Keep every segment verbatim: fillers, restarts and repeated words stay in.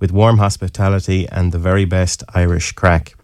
with warm hospitality and the very best Irish crack.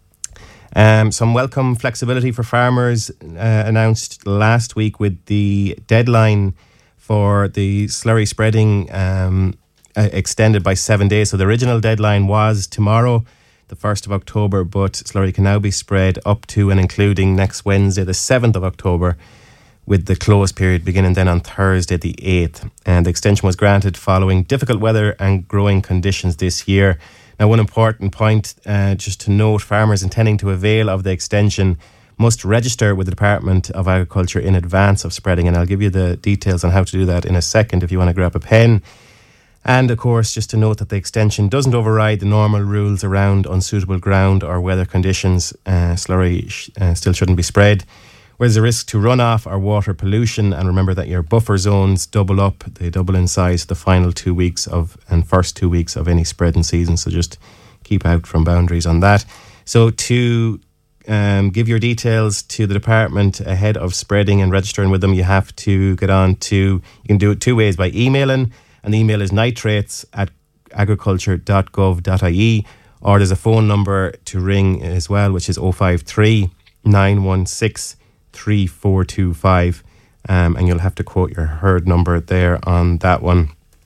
Um, some welcome flexibility for farmers uh, announced last week with the deadline for the slurry spreading um, uh, extended by seven days. So the original deadline was tomorrow, the first of October, but slurry can now be spread up to and including next Wednesday, the seventh of October, with the close period beginning then on Thursday, the eighth. And the extension was granted following difficult weather and growing conditions this year. Now, one important point, uh, just to note, farmers intending to avail of the extension must register with the Department of Agriculture in advance of spreading, and I'll give you the details on how to do that in a second if you want to grab a pen. And, of course, just to note that the extension doesn't override the normal rules around unsuitable ground or weather conditions. Uh, slurry sh- uh, still shouldn't be spread where there's a risk to runoff or water pollution. And remember that your buffer zones double up, they double in size the final two weeks of and first two weeks of any spreading season. So just keep out from boundaries on that. So to um, give your details to the department ahead of spreading and registering with them, you have to get on to, you can do it two ways, by emailing, and the email is nitrates at agriculture dot gov dot I E, or there's a phone number to ring as well, which is oh five three, nine one six, three four two five, um, and you'll have to quote your herd number there on that one,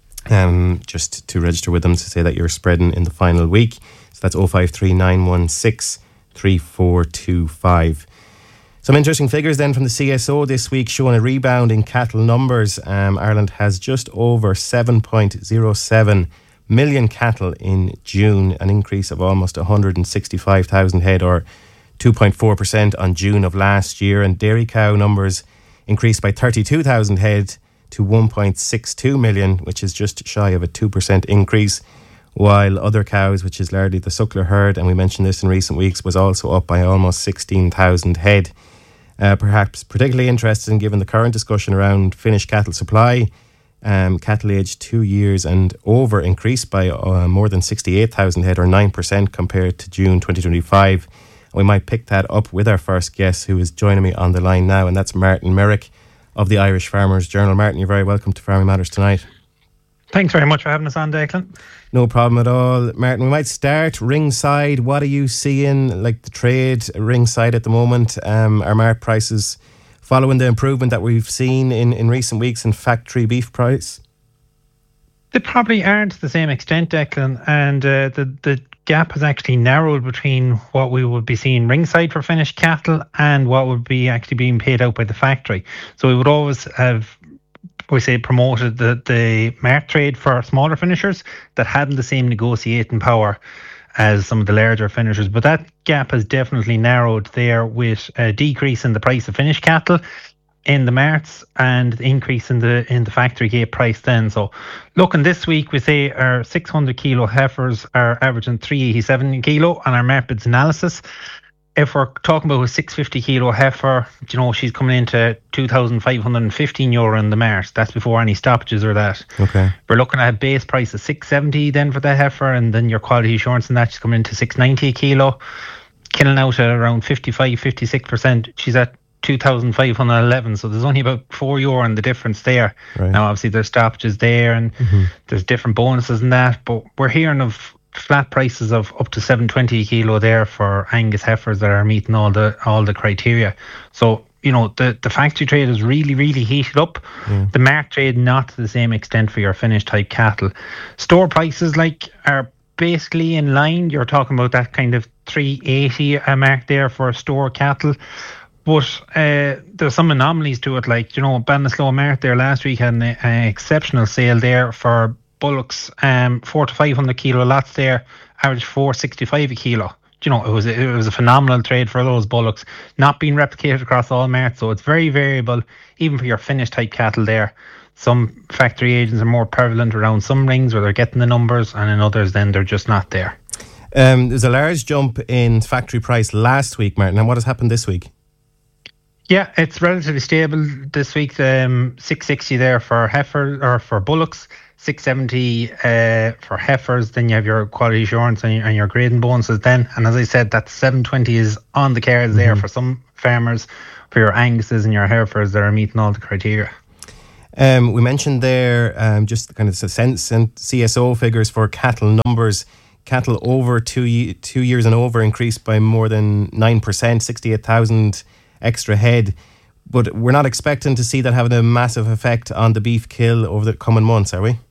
um, just to register with them to say that you're spreading in the final week. So that's oh five three, nine one six, three four two five. Some interesting figures then from the C S O this week showing a rebound in cattle numbers. Um, Ireland has just over seven point oh seven million cattle in June, an increase of almost one hundred sixty-five thousand head, or two point four percent on June of last year. And dairy cow numbers increased by thirty-two thousand head to one point six two million, which is just shy of a two percent increase, while other cows, which is largely the suckler herd, and we mentioned this in recent weeks, was also up by almost sixteen thousand head. Uh, perhaps particularly interesting given the current discussion around Finnish cattle supply. Um, cattle aged two years and over increased by uh, more than sixty-eight thousand head, or nine percent compared to June twenty twenty-five. We might pick that up with our first guest, who is joining me on the line now, and that's Martin Merrick of the Irish Farmers Journal. Martin, you're very welcome to Farming Matters tonight. Thanks very much for having us on, Declan. No problem at all. Martin, we might start ringside. What are you seeing, like the trade ringside at the moment? Um, are mart prices following the improvement that we've seen in, in recent weeks in factory beef price? They probably aren't to the same extent, Declan, and uh, the, the gap has actually narrowed between what we would be seeing ringside for finished cattle and what would be actually being paid out by the factory. So we would always have, we say, promoted the, the mart trade for smaller finishers that hadn't the same negotiating power as some of the larger finishers. But that gap has definitely narrowed there, with a decrease in the price of finished cattle in the marts and the increase in the in the factory gate price then. So looking this week, we say our six hundred kilo heifers are averaging three eighty-seven a kilo on our mart bids analysis. If we're talking about a six hundred fifty kilo heifer, you know, she's coming into two thousand five hundred fifteen euro in the mart. That's before any stoppages or that. Okay. We're looking at a base price of six seventy then for that heifer, and then your quality assurance and that, she's coming into six ninety a kilo. Killing out at around fifty-five, fifty-six percent. She's at two thousand five hundred eleven, so there's only about four euro in the difference there. Right. Now obviously there's stoppages there, and mm-hmm. there's different bonuses and that, but we're hearing of flat prices of up to seven twenty a kilo there for Angus heifers that are meeting all the all the criteria. So, you know, the, the factory trade is really, really heated up. Mm. The mart trade not to the same extent for your finished type cattle. Store prices like are basically in line. You're talking about that kind of three eighty a mark there for store cattle. But uh, there's some anomalies to it, like, you know, Ballinasloe Mart there last week had an, an exceptional sale there for bullocks, um, four to five hundred kilo lots there, average four sixty-five a kilo. You know, it was it was a phenomenal trade for those bullocks, not being replicated across all marts. So it's very variable, even for your finished type cattle there. Some factory agents are more prevalent around some rings where they're getting the numbers, and in others then they're just not there. Um, there's a large jump in factory price last week, Martin. And what has happened this week? Yeah, it's relatively stable this week. Um, six sixty there for heifer or for bullocks, six seventy uh, for heifers. Then you have your quality assurance and your, and your grading bonuses then. And as I said, that seven twenty is on the cards mm-hmm. there for some farmers, for your Anguses and your heifers that are meeting all the criteria. Um, we mentioned there um, just kind of sense and C S O figures for cattle numbers. Cattle over two ye- two years and over increased by more than nine percent, sixty-eight thousand extra head. But we're not expecting to see that having a massive effect on the beef kill over the coming months, are we?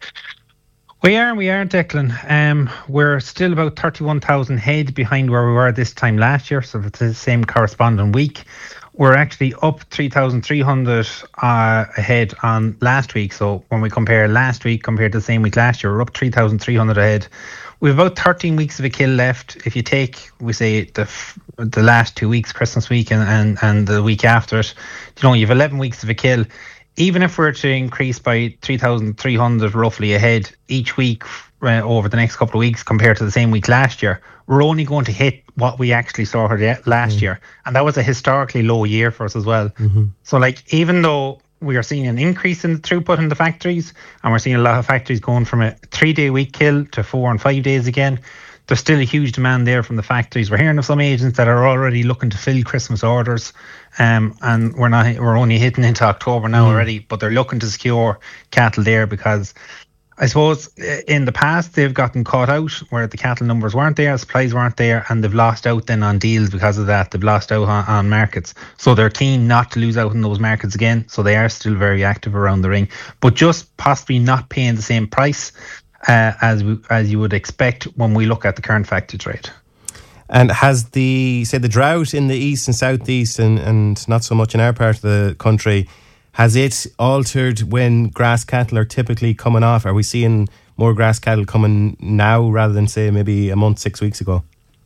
We are, we are, Declan. Um, we're still about thirty-one thousand head behind where we were this time last year, so it's the same corresponding week. We're actually up three thousand three hundred uh, ahead on last week. So when we compare last week compared to the same week last year, we're up three thousand three hundred ahead. We have about thirteen weeks of a kill left. If you take, we say, the the last two weeks, Christmas week and, and, and the week after it, you know, you have eleven weeks of a kill. Even if we're to increase by three thousand three hundred roughly ahead each week uh, over the next couple of weeks compared to the same week last year, we're only going to hit what we actually saw last mm. year. And that was a historically low year for us as well. Mm-hmm. So, like, even though we are seeing an increase in the throughput in the factories, and we're seeing a lot of factories going from a three-day week kill to four and five days again, there's still a huge demand there from the factories. We're hearing of some agents that are already looking to fill Christmas orders, um, and we're not we're only hitting into October now mm. already, but they're looking to secure cattle there because I suppose in the past they've gotten caught out where the cattle numbers weren't there, supplies weren't there, and they've lost out then on deals because of that. They've lost out on, on markets. So they're keen not to lose out in those markets again. So they are still very active around the ring, but just possibly not paying the same price uh, as we, as you would expect when we look at the current factory trade. And has the, say, the drought in the east and southeast and, and not so much in our part of the country, has it altered when grass cattle are typically coming off? Are we seeing more grass cattle coming now rather than, say, maybe a month, six weeks ago?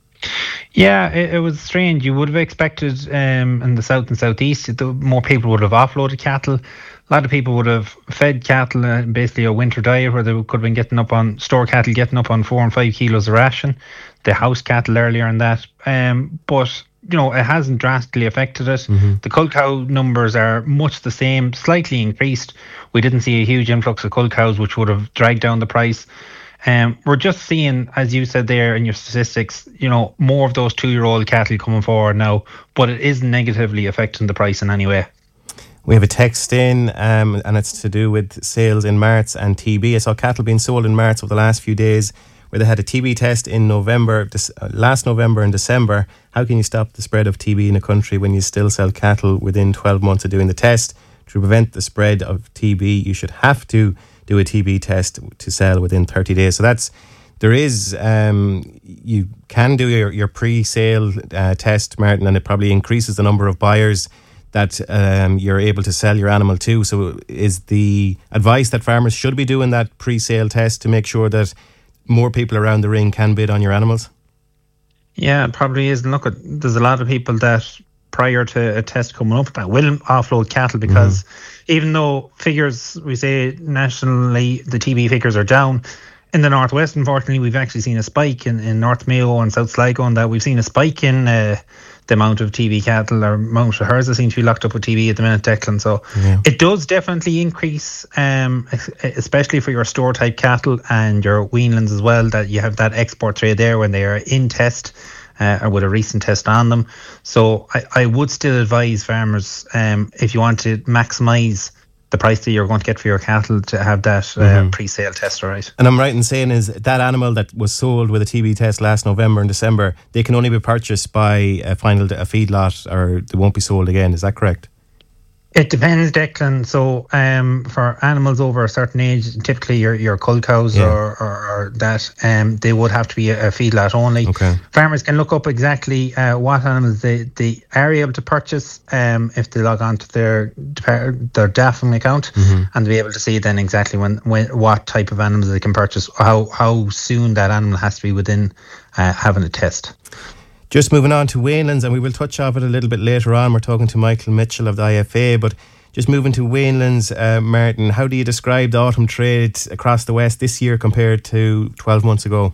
Yeah, it, it was strange. You would have expected um, in the south and southeast, the, more people would have offloaded cattle. A lot of people would have fed cattle uh, basically a winter diet where they could have been getting up on, store cattle getting up on four and five kilos of ration. The house cattle earlier in that. Um, but you know, it hasn't drastically affected it. Mm-hmm. The cull cow numbers are much the same, slightly increased. We didn't see a huge influx of cull cows, which would have dragged down the price. Um, we're just seeing, as you said there in your statistics, you know, more of those two-year-old cattle coming forward now, but it isn't negatively affecting the price in any way. We have a text in, um, and it's to do with sales in March and T B. I saw cattle being sold in March over the last few days, where they had a T B test in November, last November and December. How can you stop the spread of T B in a country when you still sell cattle within twelve months of doing the test? To prevent the spread of T B, you should have to do a T B test to sell within thirty days. So that's, there is, um, you can do your, your pre-sale uh, test, Martin, and it probably increases the number of buyers that um, you're able to sell your animal to. So is the advice that farmers should be doing that pre-sale test to make sure that more people around the ring can bid on your animals? Yeah, it probably is. Look, there's a lot of people that prior to a test coming up that will offload cattle because mm-hmm. even though figures, we say nationally, the T B figures are down, in the Northwest, unfortunately, we've actually seen a spike in, in North Mayo and South Sligo, and that we've seen a spike in uh, the amount of T B cattle or amount of herds that seem to be locked up with T B at the minute, Declan. So yeah. It does definitely increase, um, especially for your store type cattle and your weanlings as well, that you have that export trade there when they are in test uh, or with a recent test on them. So I, I would still advise farmers, um, if you want to maximise the price that you're going to get for your cattle, to have that uh, mm-hmm. pre-sale test, all right. And I'm right in saying is that animal that was sold with a T B test last November and December, they can only be purchased by a final a feedlot, or they won't be sold again. Is that correct? It depends, Declan. So um, for animals over a certain age, typically your your cull cows yeah. or, or, or that, um, they would have to be a, a feedlot only. Okay. Farmers can look up exactly uh, what animals they, they are able to purchase um, if they log on to their their D A F M account, mm-hmm. and be able to see then exactly when, when what type of animals they can purchase, how how soon that animal has to be within uh, having a test. Just moving on to weanlings, and we will touch on it a little bit later on. We're talking to Michael Mitchell of the I F A, but just moving to weanlings, uh, Martin, how do you describe the autumn trade across the West this year compared to twelve months ago?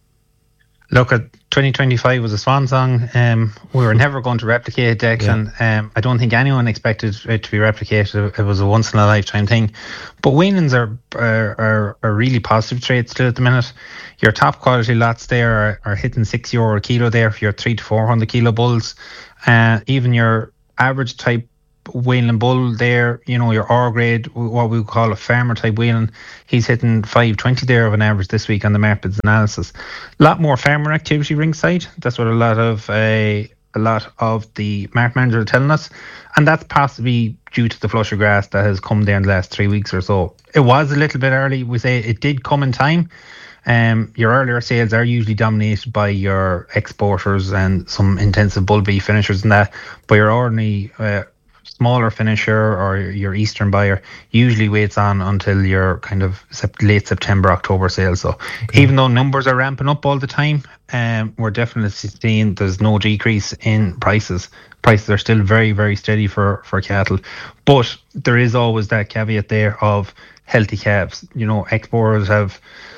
Look, at twenty twenty-five was a swan song. Um, we were never going to replicate it, Declan. Yeah. Um, I don't think anyone expected it to be replicated. It was a once in a lifetime thing. But weanlings are are, are are really positive trades still at the minute. Your top quality lots there are, are hitting six euro a kilo there for your three to four hundred kilo bulls. Uh, even your average type Whelan bull there, you know, your R grade, what we would call a farmer type Whelan, he's hitting five twenty there of an average this week on the Markets analysis. A lot more farmer activity ringside. That's what a lot of a a lot of the market managers are telling us, and that's possibly due to the flush of grass that has come there in the last three weeks or so. It was a little bit early. We say it did come in time. Um, your earlier sales are usually dominated by your exporters and some intensive bull beef finishers and that, but your ordinary uh, smaller finisher or your Eastern buyer usually waits on until your kind of late September, October sales. So okay. Even though numbers are ramping up all the time, um, we're definitely seeing there's no decrease in prices. Prices are still very, very steady for, for cattle. But there is always that caveat there of healthy calves. You know, exporters have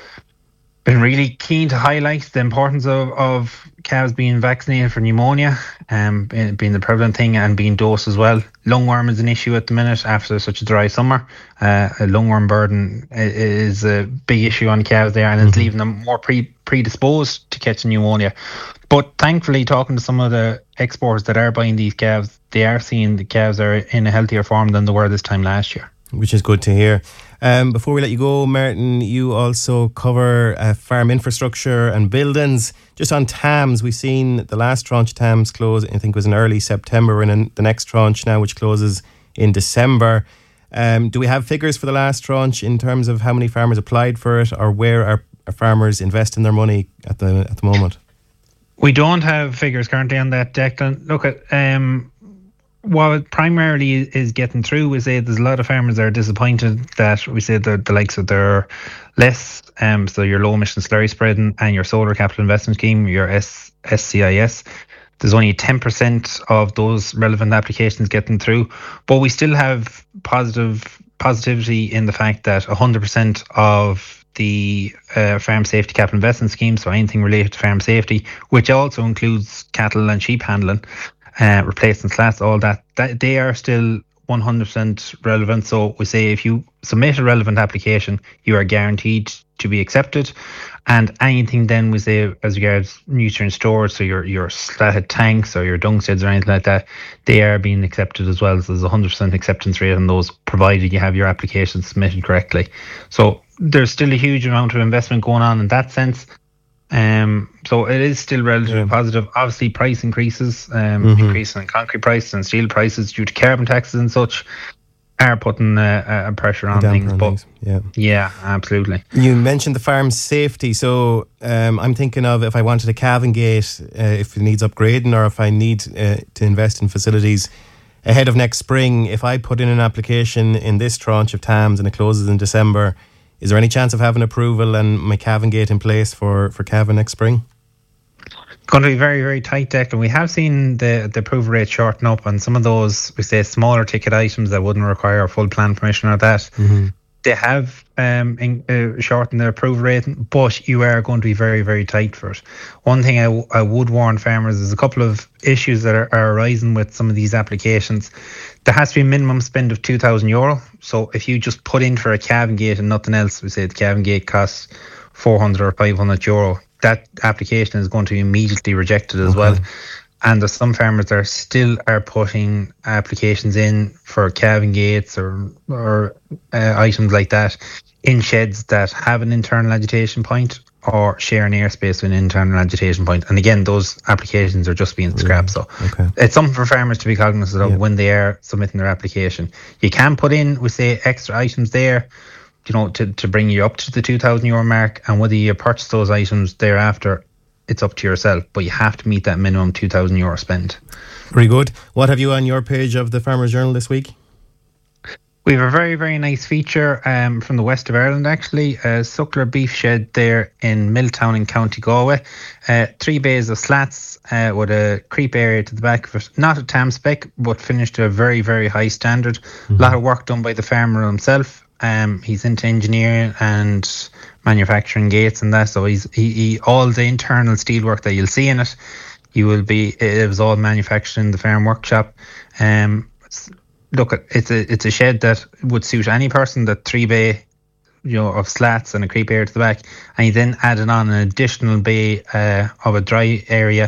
been really keen to highlight the importance of, of calves being vaccinated for pneumonia, um, being the prevalent thing, and being dosed as well. Lungworm is an issue at the minute after such a dry summer. Uh, a lungworm burden is a big issue on calves there, and mm-hmm. it's leaving them more pre predisposed to catching pneumonia. But thankfully, talking to some of the exporters that are buying these calves, they are seeing the calves are in a healthier form than they were this time last year. Which is good to hear. Um, before we let you go, Martin, you also cover uh, farm infrastructure and buildings. Just on T A Ms, we've seen the last tranche of T A Ms close, I think it was in early September, and in the next tranche now, which closes in December. Um, do we have figures for the last tranche in terms of how many farmers applied for it, or where are, are farmers investing their money at the at the moment? We don't have figures currently on that, Declan. Look at um, what primarily is getting through. We say there's a lot of farmers that are disappointed that we say the, the likes of their less, um, so your low emission slurry spreading and your solar capital investment scheme, your S C I S. There's only ten percent of those relevant applications getting through, but we still have positive positivity in the fact that one hundred percent of the uh, farm safety capital investment scheme, so anything related to farm safety, which also includes cattle and sheep handling, uh, replacing slats, all that, that, they are still one hundred percent relevant. So we say if you submit a relevant application, you are guaranteed to be accepted. And anything then we say as regards nutrient storage, so your your slatted tanks or your dung sheds or anything like that, they are being accepted as well. So there's a one hundred percent acceptance rate on those, provided you have your application submitted correctly. So there's still a huge amount of investment going on in that sense. Um, so it is still relatively yeah. positive. Obviously, price increases, um, mm-hmm. increasing in concrete prices and steel prices due to carbon taxes and such, are putting uh, a pressure on things. On but things. Yeah, yeah, absolutely. You mentioned the farm safety. So um, I'm thinking of if I wanted a calving gate, uh, if it needs upgrading, or if I need uh, to invest in facilities ahead of next spring. If I put in an application in this tranche of T A Ms and it closes in December, is there any chance of having approval and my calving gate in place for, for calving next spring? Going to be very, very tight, Declan. We have seen the, the approval rate shorten up on some of those, we say, smaller ticket items that wouldn't require full plan permission or that. Mm-hmm. They have um, in, uh, shortened their approval rate, but you are going to be very, very tight for it. One thing I, w- I would warn farmers is a couple of issues that are, are arising with some of these applications. There has to be a minimum spend of two thousand euro. So if you just put in for a calving gate and nothing else, we say the calving gate costs four hundred or five hundred euro, that application is going to be immediately rejected as okay. well. And there's some farmers that are still are putting applications in for calving gates or or uh, items like that in sheds that have an internal agitation point or share an airspace with an internal agitation point. And again, those applications are just being scrapped. So okay. it's something for farmers to be cognizant of yeah. when they are submitting their application. You can put in, we say, extra items there, you know, to, to bring you up to the two thousand euro mark, and whether you purchase those items thereafter, it's up to yourself, but you have to meet that minimum two thousand euro spend. Very good. What have you on your page of the Farmers Journal this week? We have a very, very nice feature um, from the west of Ireland, actually. A suckler beef shed there in Milltown in County Galway. Uh, three bays of slats uh, with a creep area to the back of it. Not a tam spec, but finished to a very, very high standard. Mm-hmm. A lot of work done by the farmer himself. Um, he's into engineering and manufacturing gates and that, so he's he, he all the internal steelwork that you'll see in it, you will be it was all manufactured in the farm workshop. Um, look, it's a it's a shed that would suit any person. That three bay, you know, of slats and a creep area to the back, and he then added on an additional bay uh, of a dry area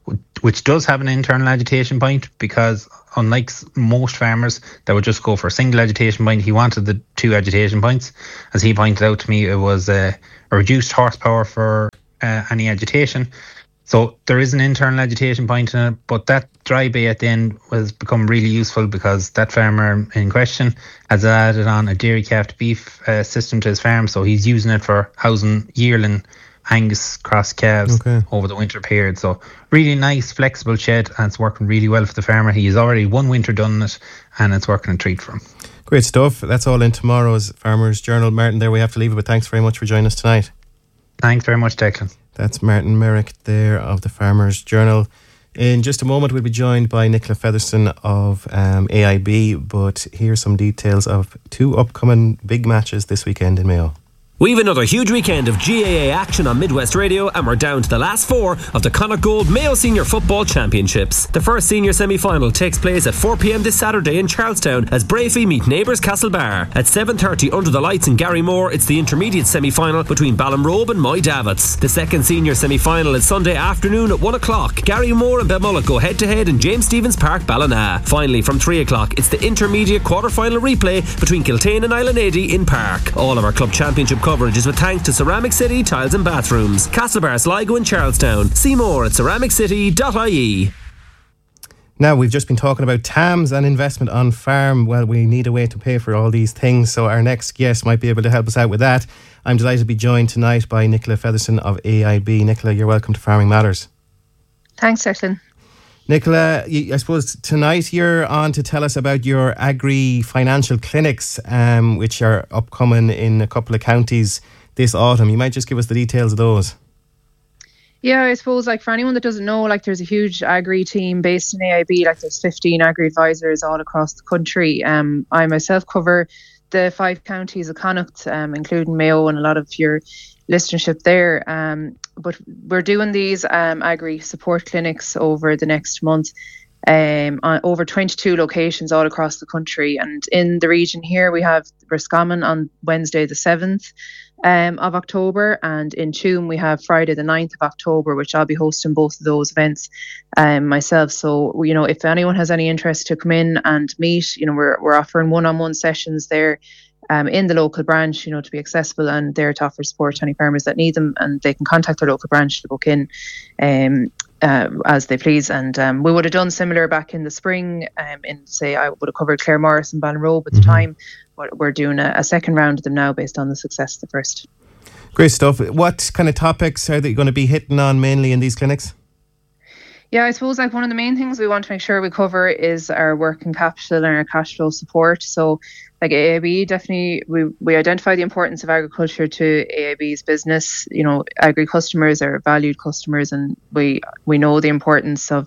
which does have an internal agitation point, because unlike most farmers that would just go for a single agitation point, he wanted the two agitation points. As he pointed out to me, it was uh, a reduced horsepower for uh, any agitation. So there is an internal agitation point in it, but that dry bay at the end was become really useful because that farmer in question has added on a dairy calf beef uh, system to his farm, so he's using it for housing yearling Angus cross calves okay. over the winter period. So really nice, flexible shed, and it's working really well for the farmer. He has already one winter done it, and it's working a treat for him. Great stuff. That's all in tomorrow's Farmers Journal. Martin, there we have to leave it, but thanks very much for joining us tonight. Thanks very much, Declan. That's Martin Merrick there of the Farmers Journal. In just a moment, we'll be joined by Nicola Featherstone of um, A I B, but here's some details of two upcoming big matches this weekend in Mayo. We've another huge weekend of G A A action on Midwest Radio, and we're down to the last four of the Connacht Gold Mayo Senior Football Championships. The first senior semi-final takes place at four p.m. this Saturday in Charlestown as Brafey meet neighbours Castlebar. At seven thirty under the lights in Garrymore, it's the intermediate semi-final between Ballinrobe and Moy Davits. The second senior semi-final is Sunday afternoon at one o'clock. Garrymore and Belmullet go head-to-head in James Stephens Park, Ballina. Finally, from three o'clock, it's the intermediate quarter-final replay between Kiltane and Islandady in Park. All of our club championship coverage is with thanks to Ceramic City Tiles and Bathrooms, Castlebar, Sligo and Charlestown. See more at ceramic city dot I E. Now, we've just been talking about T A Ms and investment on farm. Well, we need a way to pay for all these things, so our next guest might be able to help us out with that. I'm delighted to be joined tonight by Nicola Featherstone of A I B. Nicola, you're welcome to Farming Matters. Thanks, Declan. Nicola, I suppose tonight you're on to tell us about your agri-financial clinics, um, which are upcoming in a couple of counties this autumn. You might just give us the details of those. Yeah, I suppose, like, for anyone that doesn't know, like, there's a huge agri team based in A I B. Like, there's fifteen agri advisors all across the country. Um, I myself cover the five counties of Connacht, um, including Mayo and a lot of your listenership there. Um, but we're doing these um, agri support clinics over the next month, um, on over twenty-two locations all across the country. And in the region here, we have Roscommon on Wednesday the seventh um, of October, and in Tuam we have Friday the ninth of October, which I'll be hosting both of those events um, myself. So, you know, if anyone has any interest to come in and meet, you know, we're we're offering one-on-one sessions there Um, in the local branch, you know, to be accessible and there to offer support to any farmers that need them, and they can contact their local branch to book in um, uh, as they please. And um, we would have done similar back in the spring. Um, in say, I would have covered Claremorris and Ballinrobe at the mm-hmm. time, but we're doing a, a second round of them now based on the success of the first. Great stuff. What kind of topics are they going to be hitting on mainly in these clinics? Yeah, I suppose like one of the main things we want to make sure we cover is our working capital and our cash flow support. So like A I B, definitely we, we identify the importance of agriculture to A I B's business. You know, agri customers are valued customers, and we we know the importance of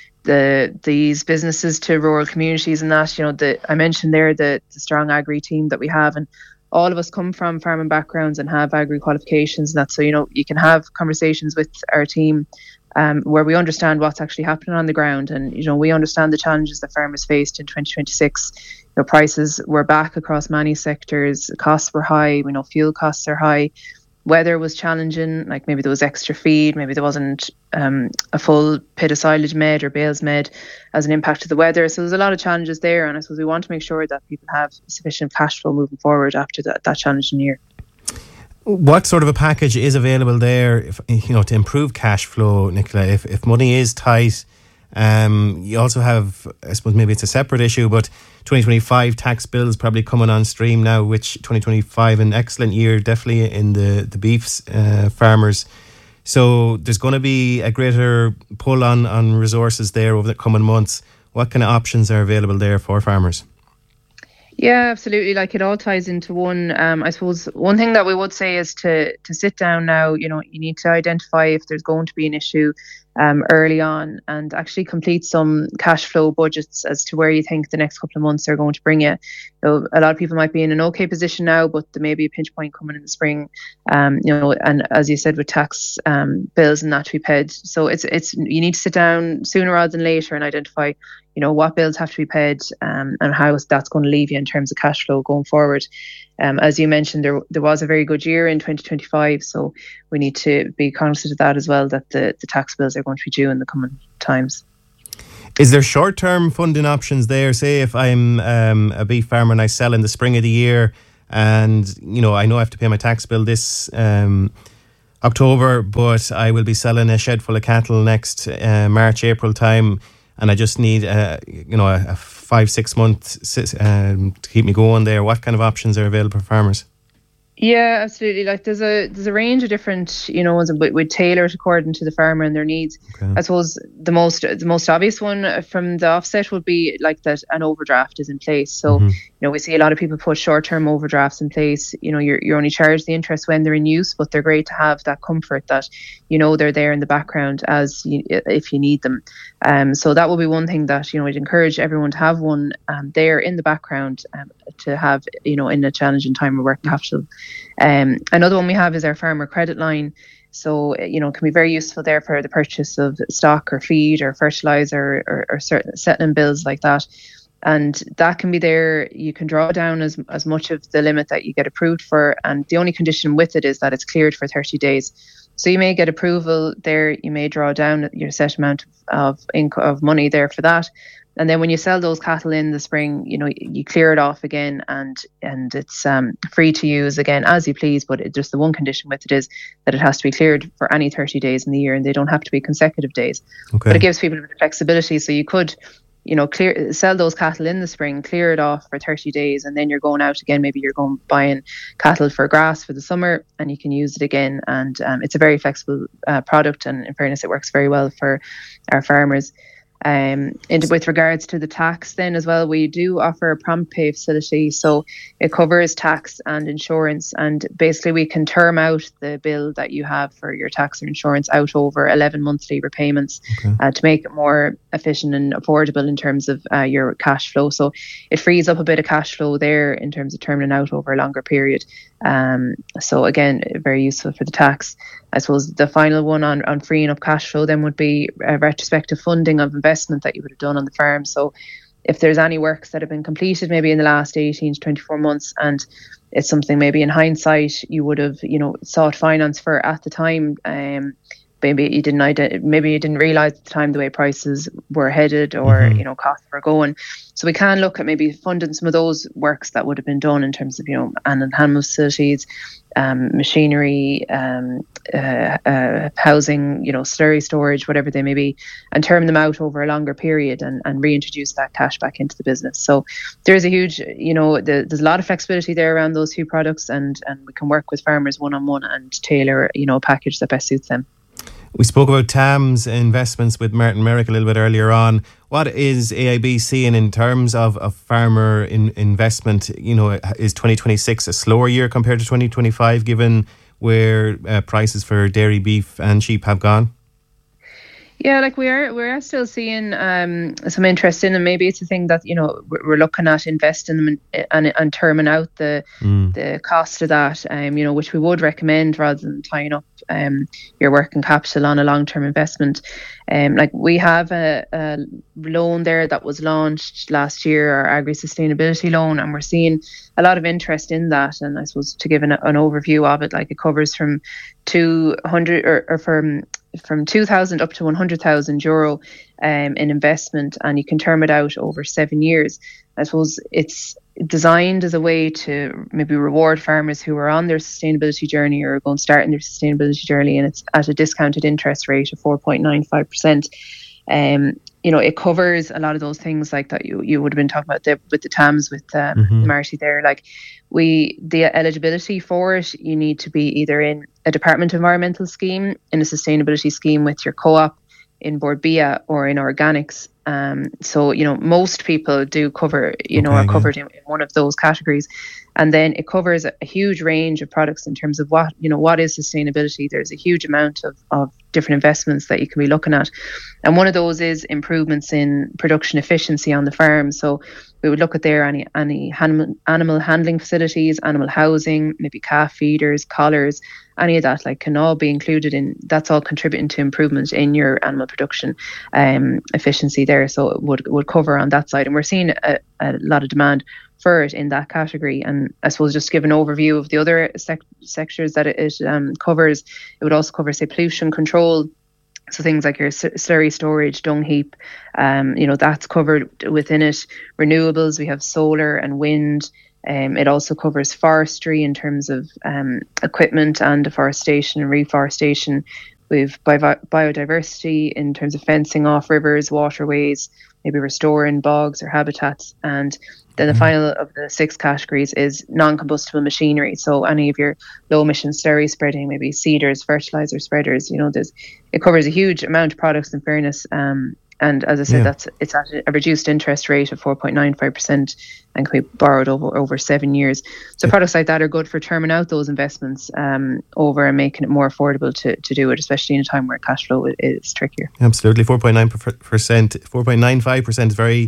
the these businesses to rural communities, and that, you know, the I mentioned there the, the strong agri team that we have, and all of us come from farming backgrounds and have agri qualifications and that. So, you know, you can have conversations with our team Um, where we understand what's actually happening on the ground, and you know, we understand the challenges that farmers faced in twenty twenty-six. You know, prices were back across many sectors, costs were high. We know fuel costs are high. Weather was challenging, like maybe there was extra feed, maybe there wasn't um, a full pit of silage made or bales made as an impact of the weather. So there's a lot of challenges there, and I suppose we want to make sure that people have sufficient cash flow moving forward after that, that challenging year. What sort of a package is available there, if, you know, to improve cash flow, Nicola? If if money is tight, um, you also have, I suppose maybe it's a separate issue, but twenty twenty-five tax bills probably coming on stream now, which twenty twenty-five, an excellent year, definitely in the, the beef uh, farmers. So there's going to be a greater pull on, on resources there over the coming months. What kind of options are available there for farmers? Yeah, absolutely. Like, it all ties into one. Um, I suppose one thing that we would say is to to sit down now. You know, you need to identify if there's going to be an issue um, early on, and actually complete some cash flow budgets as to where you think the next couple of months are going to bring you. You know, a lot of people might be in an okay position now, but there may be a pinch point coming in the spring. Um, you know, and as you said, with tax um, bills and that to be paid. So it's it's you need to sit down sooner rather than later and identify, you know, what bills have to be paid, um, and how that's going to leave you in terms of cash flow going forward. Um, as you mentioned, there there was a very good year in twenty twenty-five, so we need to be cognizant of that as well, that the, the tax bills are going to be due in the coming times. Is there short-term funding options there? Say if I'm um, a beef farmer and I sell in the spring of the year, and you know I know I have to pay my tax bill this um, October, but I will be selling a shed full of cattle next uh, March, April time, and I just need uh, you know a, a five six months um, to keep me going there. What kind of options are available for farmers? Yeah, absolutely. Like there's a there's a range of different, you know, ones with, with tailored according to the farmer and their needs. Okay. I suppose the most the most obvious one from the offset would be like that an overdraft is in place. So mm-hmm. you know, we see a lot of people put short term overdrafts in place. You know, you're you're only charged the interest when they're in use, but they're great to have that comfort that you know they're there in the background as you, if you need them. Um, so that will be one thing that you know I'd encourage everyone to have one um, there in the background um, to have you know in a challenging time of working capital. Um, another one we have is our farmer credit line. So, you know, it can be very useful there for the purchase of stock or feed or fertilizer or, or certain settling bills like that. And that can be there. You can draw down as as much of the limit that you get approved for. And the only condition with it is that it's cleared for thirty days. So you may get approval there. You may draw down your set amount of inc- of money there for that. And then when you sell those cattle in the spring, you know, you clear it off again and and it's um, free to use again as you please. But it, just the one condition with it is that it has to be cleared for any thirty days in the year and they don't have to be consecutive days. Okay. But it gives people a bit of flexibility. So you could, you know, clear sell those cattle in the spring, clear it off for thirty days and then you're going out again. Maybe you're going buying cattle for grass for the summer and you can use it again. And um, it's a very flexible uh, product. And in fairness, it works very well for our farmers. Um, and with regards to the tax then as well, we do offer a prompt pay facility. So it covers tax and insurance. And basically we can term out the bill that you have for your tax or insurance out over eleven monthly repayments okay. uh, to make it more efficient and affordable in terms of uh, your cash flow. So it frees up a bit of cash flow there in terms of terming out over a longer period. Um, so again, very useful for the tax. I suppose the final one on, on freeing up cash flow then would be a retrospective funding of investment that you would have done on the farm. So if there's any works that have been completed maybe in the last eighteen to twenty-four months and it's something maybe in hindsight you would have, you know, sought finance for at the time, um, maybe you didn't ident- maybe you didn't realise at the time the way prices were headed or mm-hmm. you know costs were going. So we can look at maybe funding some of those works that would have been done in terms of you know animal facilities, um, machinery, um, uh, uh, housing, you know, slurry storage, whatever they may be, and term them out over a longer period and, and reintroduce that cash back into the business. So there's a huge, you know, the, there's a lot of flexibility there around those two products, and and we can work with farmers one on one and tailor you know a package that best suits them. We spoke about T A M's investments with Martin Merrick a little bit earlier on. What is A I B seeing in terms of, of farmer in, investment? You know, is twenty twenty-six a slower year compared to twenty twenty-five, given where uh, prices for dairy, beef and sheep have gone? Yeah, like we are, we are still seeing um, some interest in them. Maybe it's a thing that you know we're looking at investing them and and, and terming out the mm. the cost of that. Um, you know, which we would recommend rather than tying up um your working capital on a long term investment. Um, like we have a, a loan there that was launched last year, our Agri Sustainability Loan, and we're seeing a lot of interest in that. And I suppose to give an, an overview of it, like it covers from two hundred or, or from from two thousand up to one hundred thousand euro um, in investment, and you can term it out over seven years. I suppose it's designed as a way to maybe reward farmers who are on their sustainability journey or are going to start in their sustainability journey, and it's at a discounted interest rate of four point nine five percent. Um, you know, it covers a lot of those things like that you, you would have been talking about the, with the T A Ms with um, mm-hmm. Marty there. Like we, the eligibility for it, you need to be either in a Department of Environmental scheme, in a sustainability scheme with your co-op, in Board B I A or in organics. Um, so, you know, most people do cover, you know, okay, are covered yeah. in, in one of those categories. And then it covers a, a huge range of products in terms of what, you know, what is sustainability. There's a huge amount of, of different investments that you can be looking at. And one of those is improvements in production efficiency on the farm. So we would look at there any, any animal, animal handling facilities, animal housing, maybe calf feeders, collars, any of that like can all be included in, that's all contributing to improvement in your animal production um, efficiency there. So it would, would cover on that side. And we're seeing a, a lot of demand for it in that category. And I suppose just to give an overview of the other sec- sectors that it, it um, covers, it would also cover, say, pollution control, So things like your slurry storage, dung heap, um, you know, that's covered within it. Renewables, we have solar and wind. Um, it also covers forestry in terms of um, equipment and deforestation and reforestation. We've bio- biodiversity in terms of fencing off rivers, waterways, maybe restoring bogs or habitats. And then the mm-hmm. final of the six categories is non-combustible machinery. So any of your low-emission slurry spreading, maybe seeders, fertilizer spreaders, you know, there's, it covers a huge amount of products in fairness. Um, and as I said, yeah. that's it's at a reduced interest rate of four point nine five percent and can be borrowed over, over seven years. So yeah. products like that are good for terming out those investments um, over and making it more affordable to, to do it, especially in a time where cash flow is trickier. Absolutely. four point nine percent, four point nine five percent is very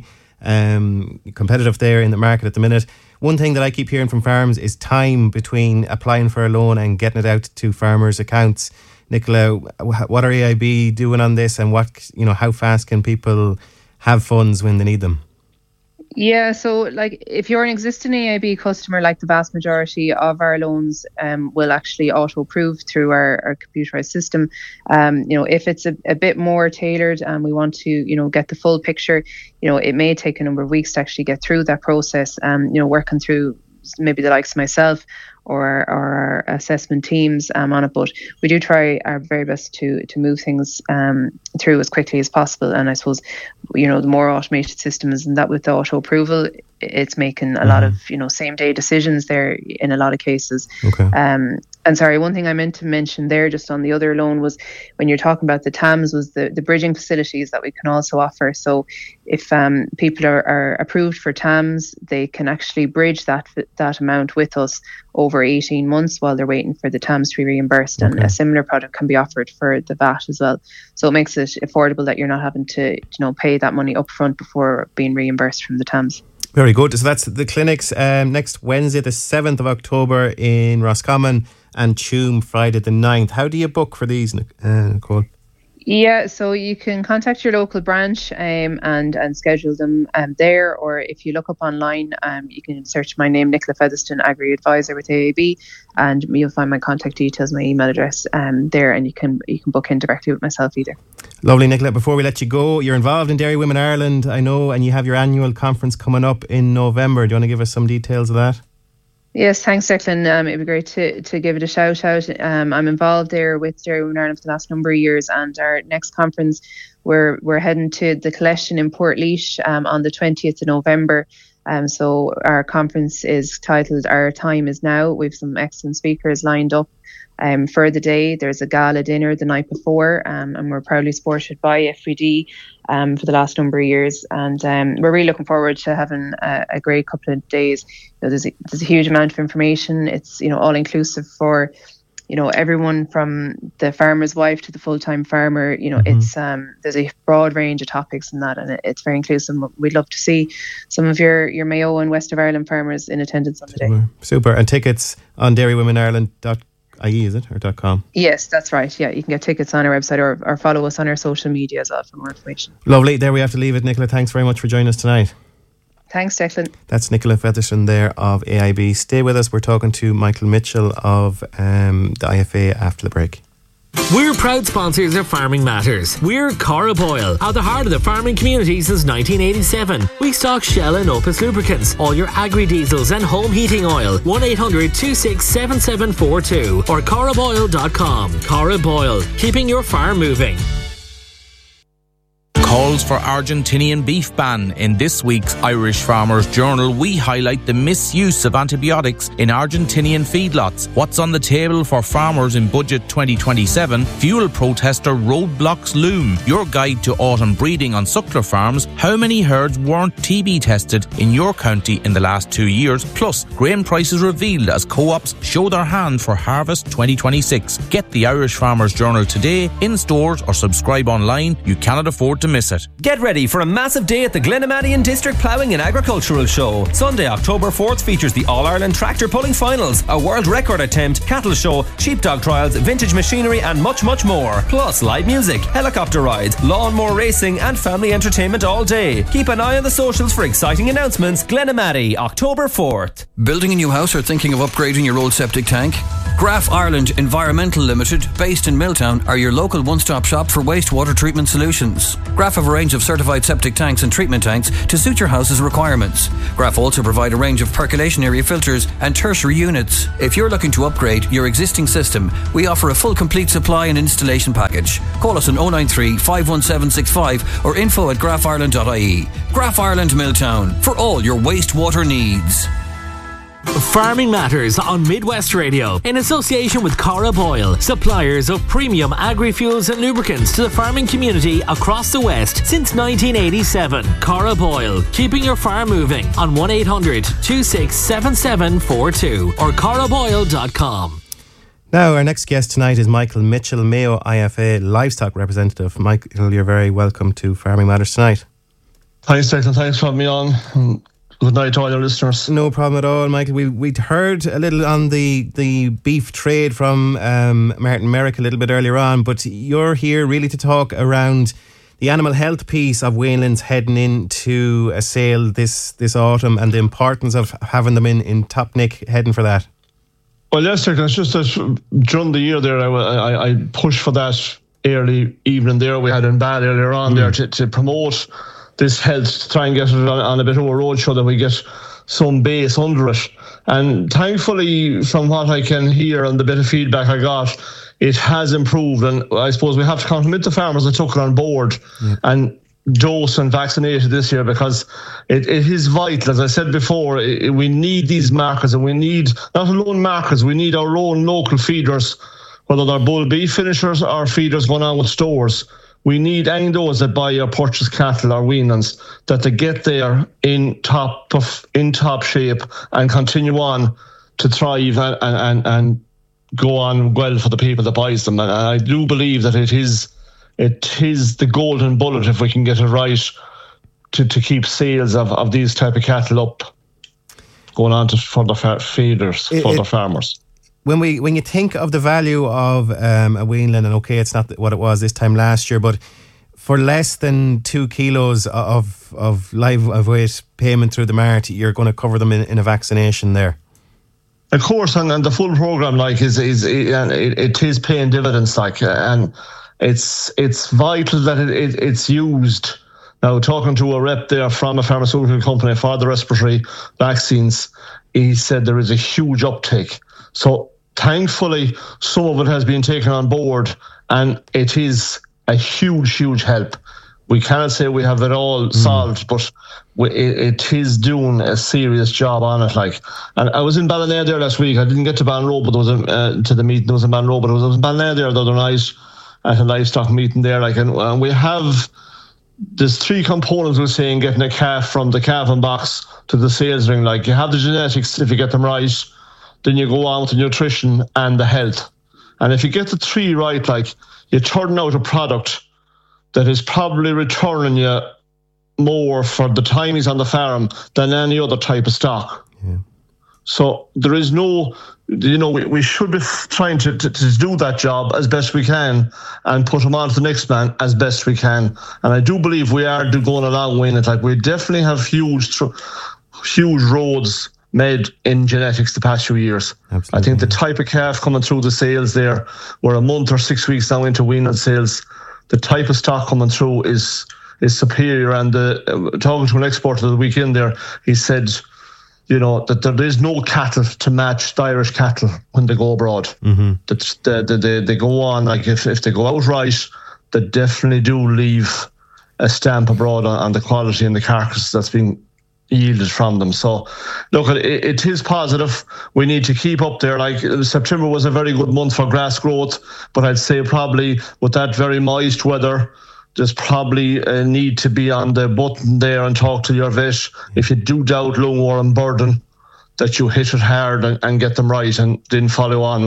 um, competitive there in the market at the minute. One thing that I keep hearing from farms is time between applying for a loan and getting it out to farmers' accounts. Nicola, what are A I B doing on this, and what, you know, how fast can people have funds when they need them? Yeah, so like if you're an existing A I B customer, like the vast majority of our loans um, will actually auto-approve through our, our computerized system. Um, you know, if it's a, a bit more tailored and we want to, you know, get the full picture, you know, it may take a number of weeks to actually get through that process. Um, you know, working through maybe the likes of myself or, or our assessment teams um, on it, but we do try our very best to to move things um, through as quickly as possible. And I suppose, you know, the more automated systems and that with the auto approval, it's making a mm-hmm. lot of, you know, same day decisions there in a lot of cases. Okay. Um, and sorry, one thing I meant to mention there just on the other loan was when you're talking about the T A Ms was the, the bridging facilities that we can also offer. So if um, people are, are approved for T A Ms, they can actually bridge that that amount with us over eighteen months while they're waiting for the T A Ms to be reimbursed. Okay. And a similar product can be offered for the V A T as well. So it makes it affordable that you're not having to, you know, pay that money up front before being reimbursed from the T A Ms. Very good. So that's the clinics um, next Wednesday, the seventh of October in Roscommon, and Tuam Friday the ninth. How do you book for these, uh, Nicole? Yeah, so you can contact your local branch um, and and schedule them um, there, or if you look up online, um, you can search my name, Nicola Featherston, Agri Advisor with A I B, and you'll find my contact details, my email address um, there, and you can you can book in directly with myself either. Lovely, Nicola. Before we let you go, you're involved in Dairy Women Ireland, I know, and you have your annual conference coming up in November. Do you want to give us some details of that? Yes, thanks, Declan. Um, it'd be great to, to give it a shout out. Um, I'm involved there with Dairy Women Ireland for the last number of years, and our next conference, we're we're heading to the Collection in Portlaoise um, on the twentieth of November. Um, so our conference is titled Our Time Is Now. We've some excellent speakers lined up um, for the day. There's a gala dinner the night before, um, and we're proudly supported by F V D um, for the last number of years. And um, we're really looking forward to having a, a great couple of days. You know, there's a, there's a huge amount of information. It's, you know, all inclusive for, you know, everyone from the farmer's wife to the full-time farmer. You know, mm-hmm. it's um, there's a broad range of topics in that, and it, it's very inclusive. We'd love to see some of your, your Mayo and West of Ireland farmers in attendance on the Super. day. Super. And tickets on dairy women ireland dot I E, is it, or .com? Yes, that's right. Yeah, you can get tickets on our website or, or follow us on our social media as well for more information. Lovely. There we have to leave it. Nicola, thanks very much for joining us tonight. Thanks, Declan. That's Nicola Featherston there of A I B. Stay with us. We're talking to Michael Mitchell of um, the I F A after the break. We're proud sponsors of Farming Matters. We're Corrib Oil, at the heart of the farming community since nineteen eighty-seven. We stock Shell and Opus lubricants, all your agri-diesels and home heating oil. one eight hundred two six seven seven four two or corrib oil dot com. Corrib Oil, keeping your farm moving. Calls for Argentinian beef ban. In this week's Irish Farmers Journal, we highlight the misuse of antibiotics in Argentinian feedlots. What's on the table for farmers in Budget twenty twenty-seven? Fuel protester roadblocks loom. Your guide to autumn breeding on suckler farms. How many herds weren't T B tested in your county in the last two years? Plus, grain prices revealed as co-ops show their hand for harvest twenty twenty-six. Get the Irish Farmers Journal today in stores or subscribe online. You cannot afford to miss miss it. Get ready for a massive day at the Glenamaddy District Ploughing and Agricultural Show. Sunday, October fourth features the All-Ireland Tractor Pulling Finals, a world record attempt, cattle show, sheepdog trials, vintage machinery and much, much more. Plus live music, helicopter rides, lawnmower racing and family entertainment all day. Keep an eye on the socials for exciting announcements. Glenamaddy, October fourth. Building a new house or thinking of upgrading your old septic tank? Graf Ireland Environmental Limited, based in Milltown, are your local one-stop shop for wastewater treatment solutions. Graf have a range of certified septic tanks and treatment tanks to suit your house's requirements. Graf also provide a range of percolation area filters and tertiary units. If you're looking to upgrade your existing system, we offer a full complete supply and installation package. Call us on oh nine three, five one seven six five or info at graf ireland dot I E. Graf Ireland Milltown, for all your wastewater needs. Farming Matters on Midwest Radio in association with Cara Boyle, suppliers of premium agri-fuels and lubricants to the farming community across the West since nineteen eighty-seven. Cara Boyle, keeping your farm moving on one eight hundred, two six seven seven four two or cara boyle dot com. Now, our next guest tonight is Michael Mitchell, Mayo I F A livestock representative. Michael, you're very welcome to Farming Matters tonight. Thanks, Declan. Thanks for having me on. Good night to all your listeners. No problem at all, Michael. We, we'd heard a little on the, the beef trade from um, Martin Merrick a little bit earlier on, but you're here really to talk around the animal health piece of Wainlands heading into a sale this, this autumn and the importance of having them in, in top nick heading for that. Well, yes, Declan, it's just that during the year there, I, I, I pushed for that early evening there. We had in Bad earlier on mm. there to, to promote this health, to try and get it on, on a bit of a road show that we get some base under it. And thankfully, from what I can hear and the bit of feedback I got, it has improved. And I suppose we have to compliment the farmers that took it on board yeah. and dosed and vaccinated this year, because it, it is vital. As I said before, it, we need these markers, and we need not alone markers, we need our own local feeders, whether they're bull beef finishers or feeders going on with stores. We need any of those that buy or purchase cattle or weanlings, that they get there in top of, in top shape and continue on to thrive and, and, and go on well for the people that buys them. And I do believe that it is it is the golden bullet if we can get it right to, to keep sales of, of these type of cattle up, going on to further fa- feeders, it, further it, farmers. When we when you think of the value of um, a weanling, and okay, it's not what it was this time last year, but for less than two kilos of of live of weight payment through the mart, you're going to cover them in, in a vaccination there. Of course, and, and the full program like is is it, it is paying dividends, like, and it's it's vital that it, it it's used. Now, talking to a rep there from a pharmaceutical company for the respiratory vaccines, he said there is a huge uptake. So thankfully, some of it has been taken on board, and it is a huge, huge help. We cannot say we have it all mm. solved, but we, it, it is doing a serious job on it. Like, and I was in Ballina there last week. I didn't get to Ballinrobe, but there was a, uh, to the meeting. There was in Ballinrobe, but I was, I was in Ballina there the other night at a livestock meeting there. Like, and uh, we have there's three components we're saying getting a calf from the calving box to the sales ring. Like, you have the genetics if you get them right. Then you go on with the nutrition and the health. And if you get the three right, like, you turn out a product that is probably returning you more for the time he's on the farm than any other type of stock. Yeah. So there is no, you know, we, we should be trying to, to, to do that job as best we can and put him on to the next man as best we can. And I do believe we are going a long way in it. Like, we definitely have huge, huge roads made in genetics the past few years. Absolutely. I think the type of calf coming through the sales there, we're a month or six weeks now into weaning sales, the type of stock coming through is is superior. And the, uh, talking to an exporter the weekend there, he said, you know, that there is no cattle to match the Irish cattle when they go abroad. Mm-hmm. That they, they, they go on, like, if, if they go out right, they definitely do leave a stamp abroad on, on the quality and the carcass that's being yielded from them. So look, it, it is positive. We need to keep up there. Like, September was a very good month for grass growth, but I'd say probably with that very moist weather, there's probably a need to be on the button there and talk to your vet if you do doubt lungwort and burden, that you hit it hard and, and get them right, and then follow on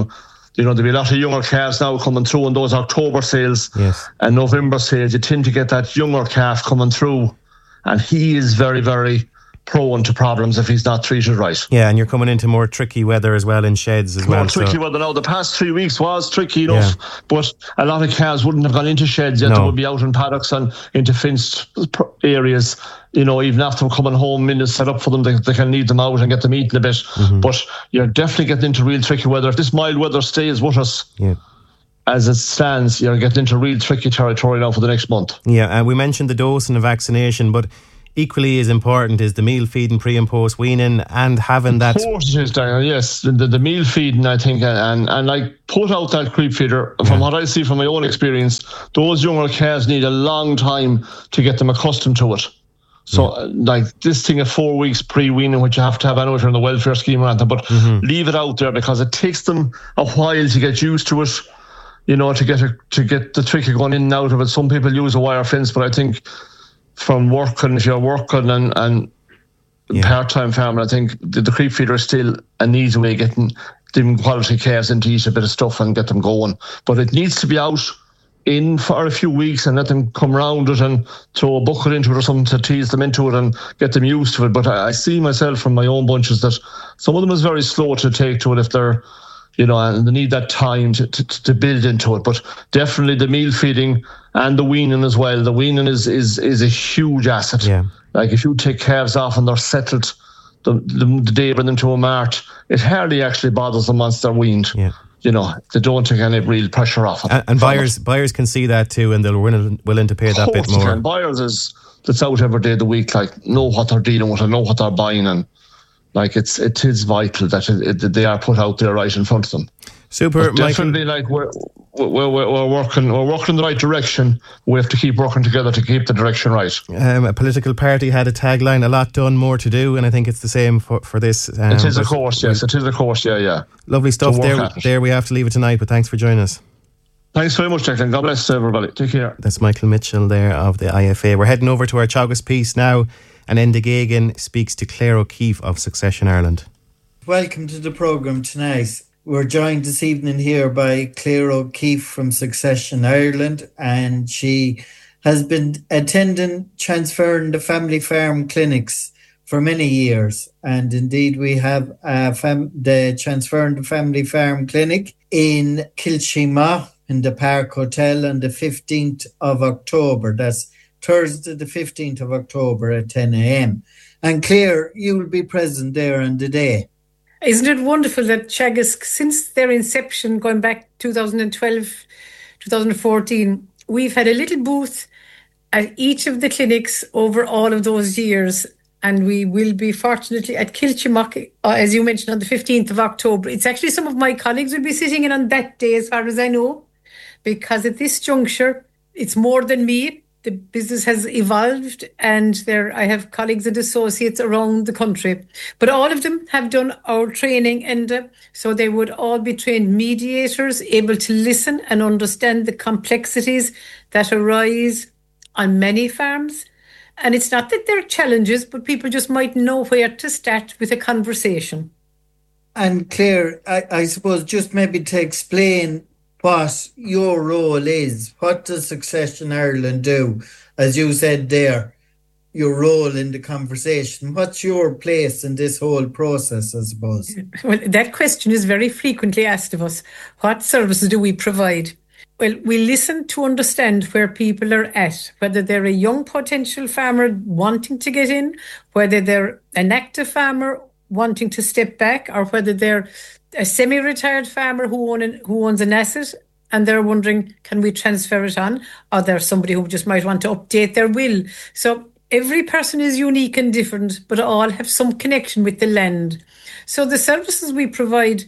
you know, there'll be a lot of younger calves now coming through in those October sales yes. and November sales. You tend to get that younger calf coming through, and he is very, very prone to problems if he's not treated right. Yeah, and you're coming into more tricky weather as well in sheds as more well. More tricky so. weather now. The past three weeks was tricky enough, yeah. but a lot of calves wouldn't have gone into sheds yet. No. They would be out in paddocks and into fenced areas, you know, even after coming home, minutes set up for them, they, they can lead them out and get them eating a bit. Mm-hmm. But you're definitely getting into real tricky weather. If this mild weather stays with us, yeah. as it stands, you're getting into real tricky territory now for the next month. Yeah, and uh, we mentioned the dose and the vaccination, but equally as important is the meal feeding pre and post weaning and having that. Of course it is, Daniel, yes. The, the, the meal feeding, I think, and, and like put out that creep feeder. From yeah. what I see from my own experience, those younger calves need a long time to get them accustomed to it. So, yeah. like this thing of four weeks pre-weaning, which you have to have, I know if you're in the welfare scheme or anything, but mm-hmm. leave it out there because it takes them a while to get used to it. You know, to get a, to get the trick of going in and out of it. Some people use a wire fence, but I think from working, if you're working and, and yeah. part-time farming, I think the, the creep feeder is still an easy way of getting them quality calves in to eat a bit of stuff and get them going. But it needs to be out in for a few weeks and let them come round it and throw a bucket into it or something to tease them into it and get them used to it. But I, I see myself from my own bunches that some of them is very slow to take to it if they're, you know, and they need that time to, to, to build into it. But definitely the meal feeding and the weaning as well. The weaning is is, is a huge asset. Yeah. Like if you take calves off and they're settled the, the, the day bring them to a mart, it hardly actually bothers them once they're weaned. Yeah. You know, they don't take any real pressure off it. And, and buyers it. buyers can see that too, and they're willing, willing to pay that bit more. Can. Buyers is that's out every day of the week, like know what they're dealing with and know what they're buying, and like it's it is vital that it, it, they are put out there right in front of them. Super, but definitely, Michael. like we're, we're we're we're working we're working in the right direction. We have to keep working together to keep the direction right. Um, a political party had a tagline: "A lot done, more to do," and I think it's the same for for this. Um, it is, of course, yes, it is, of course, yeah, yeah. Lovely stuff. There, there we have to leave it tonight. But thanks for joining us. Thanks very much, Declan. God bless everybody. Take care. That's Michael Mitchell there of the I F A. We're heading over to our Teagasc piece now, and Enda Gagan speaks to Claire O'Keefe of Succession Ireland. Welcome to the programme tonight. We're joined this evening here by Claire O'Keefe from Succession Ireland, and she has been attending Transferring the Family Farm clinics for many years. And indeed, we have uh, fam- the Transferring the Family Farm clinic in Kilchima in the Park Hotel on the fifteenth of October. That's Thursday, the fifteenth of October at ten a.m. And Claire, you will be present there on the day. Isn't it wonderful that Teagasc, since their inception, going back two thousand twelve, two thousand fourteen, we've had a little booth at each of the clinics over all of those years. And we will be fortunately at Kilchimock, uh, as you mentioned, on the fifteenth of October. It's actually some of my colleagues will be sitting in on that day, as far as I know, because at this juncture, it's more than me. The business has evolved, and there I have colleagues and associates around the country. But all of them have done our training, and uh, so they would all be trained mediators, able to listen and understand the complexities that arise on many farms. And it's not that there are challenges, but people just might know where to start with a conversation. And Claire, I, I suppose just maybe to explain what your role is. What does Succession Ireland do? As you said there, your role in the conversation. What's your place in this whole process, I suppose? Well, that question is very frequently asked of us. What services do we provide? Well, we listen to understand where people are at, whether they're a young potential farmer wanting to get in, whether they're an active farmer wanting to step back, or whether they're a semi-retired farmer who, own an, who owns an asset and they're wondering, can we transfer it on? Or there's somebody who just might want to update their will. So every person is unique and different, but all have some connection with the land. So the services we provide,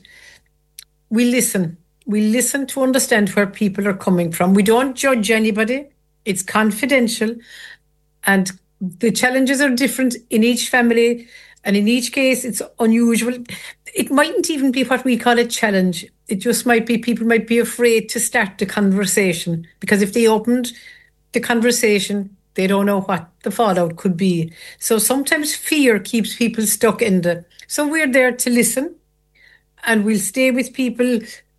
we listen. We listen to understand where people are coming from. We don't judge anybody. It's confidential. And the challenges are different in each family. And in each case, it's unusual. It mightn't even be what we call a challenge. It just might be people might be afraid to start the conversation, because if they opened the conversation, they don't know what the fallout could be. So sometimes fear keeps people stuck in the... So we're there to listen, and we'll stay with people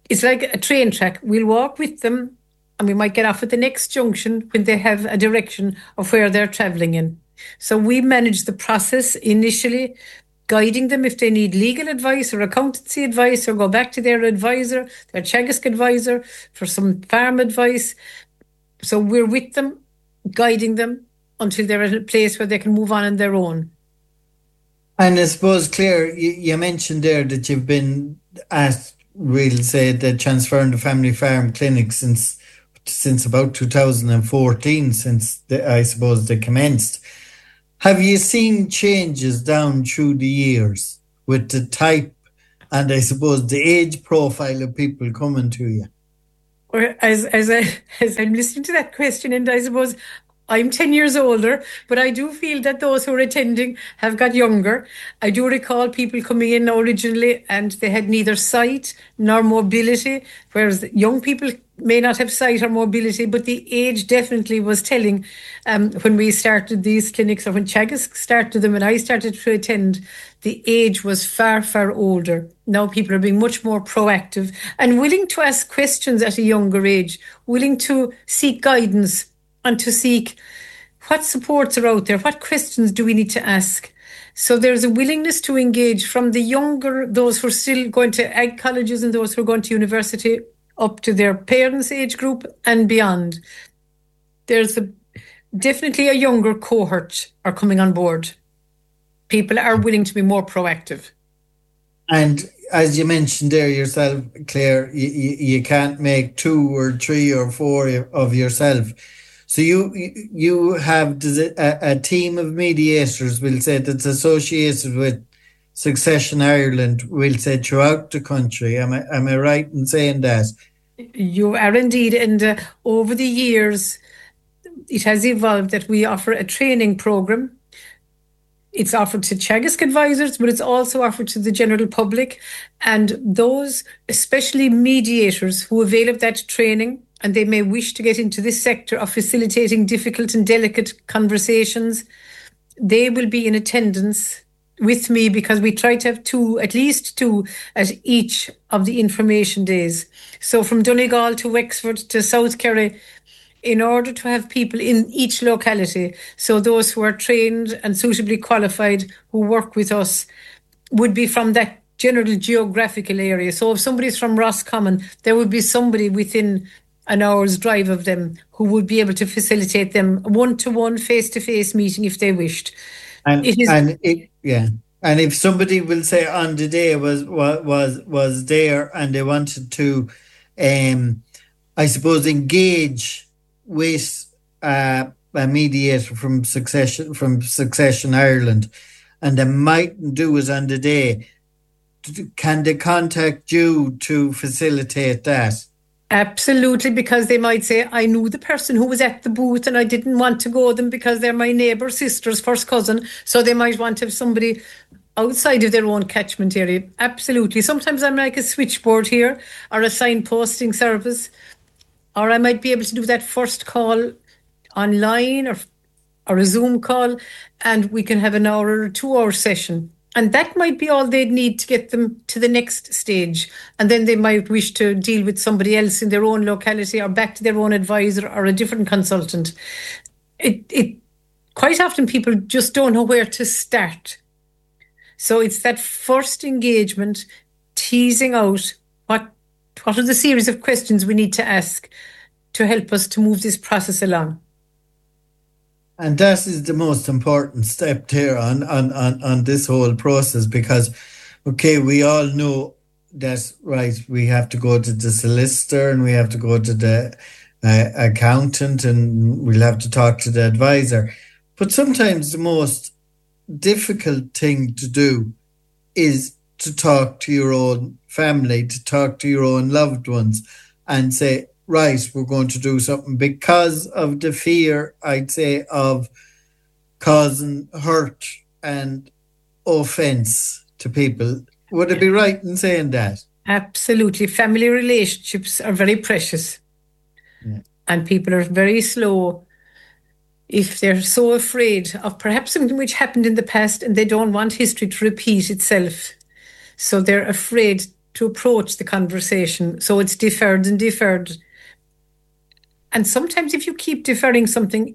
it's like a train track. We'll walk with them and we might get off at the next junction when they have a direction of where they're travelling in. So we manage the process initially, guiding them if they need legal advice or accountancy advice, or go back to their advisor, their Teagasc advisor, for some farm advice. So we're with them, guiding them until they're at a place where they can move on on their own. And I suppose, Claire, you, you mentioned there that you've been at, we'll say, the Transferring the Family Farm Clinic since since about two thousand fourteen, since the, I suppose they commenced. Have you seen changes down through the years with the type and I suppose the age profile of people coming to you? Or as as I as I'm listening to that question, and I suppose I'm ten years older, but I do feel that those who are attending have got younger. I do recall people coming in originally and they had neither sight nor mobility, whereas young people may not have sight or mobility, but the age definitely was telling. Um, when we started these clinics, or when Teagasc started them and I started to attend, the age was far, far older. Now people are being much more proactive and willing to ask questions at a younger age, willing to seek guidance and to seek what supports are out there, what questions do we need to ask. So there's a willingness to engage from the younger, those who are still going to ag colleges and those who are going to university, up to their parents' age group and beyond. There's a, definitely a younger cohort are coming on board. People are willing to be more proactive. And as you mentioned there yourself, Claire, you, you, you can't make two or three or four of yourself. So you you have a, a team of mediators, we'll say, that's associated with Succession Ireland, we'll say, throughout the country. Am I, am I right in saying that? You are indeed. And uh, over the years, it has evolved that we offer a training programme. It's offered to Teagasc advisors, but it's also offered to the general public. And those, especially mediators who avail of that training, and they may wish to get into this sector of facilitating difficult and delicate conversations, they will be in attendance with me, because we try to have two, at least two, at each of the information days. So from Donegal to Wexford to South Kerry, in order to have people in each locality, so those who are trained and suitably qualified who work with us would be from that general geographical area. So if somebody's from Roscommon, there would be somebody within an hour's drive of them who would be able to facilitate them one-to-one, face-to-face meeting if they wished. And it is, and it, yeah, and if somebody will say on the day was was was there and they wanted to, um, I suppose, engage with uh, a mediator from Succession from Succession Ireland, and they mightn't do it on the day, can they contact you to facilitate that? Absolutely, because they might say, I knew the person who was at the booth and I didn't want to go them because they're my neighbour, sister's first cousin. So they might want to have somebody outside of their own catchment area. Absolutely. Sometimes I'm like a switchboard here, or a signposting service, or I might be able to do that first call online, or, or a Zoom call, and we can have an hour or a two hour session. And that might be all they'd need to get them to the next stage. And then they might wish to deal with somebody else in their own locality, or back to their own advisor or a different consultant. It, it quite often people just don't know where to start. So it's that first engagement, teasing out what, what are the series of questions we need to ask to help us to move this process along. And that is the most important step there on, on, on, on this whole process, because, okay, we all know that, right, we have to go to the solicitor and we have to go to the uh, accountant and we'll have to talk to the advisor. But sometimes the most difficult thing to do is to talk to your own family, to talk to your own loved ones and say, right, we're going to do something, because of the fear, I'd say, of causing hurt and offence to people. Would it be right in saying that? Absolutely. Family relationships are very precious. Yeah. And people are very slow, if they're so afraid of perhaps something which happened in the past and they don't want history to repeat itself. So they're afraid to approach the conversation. So it's deferred and deferred. And sometimes if you keep deferring something,